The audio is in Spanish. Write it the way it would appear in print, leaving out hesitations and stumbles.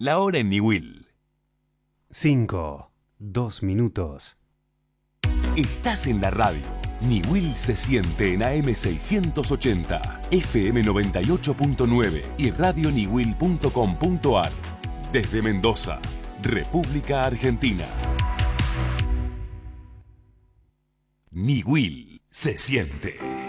La hora en Niwil. 5, 2 minutos. Estás en la radio. Niwil se siente en AM 680, FM 98.9 y radioniwil.com.ar. Desde Mendoza, República Argentina. Niwil se siente.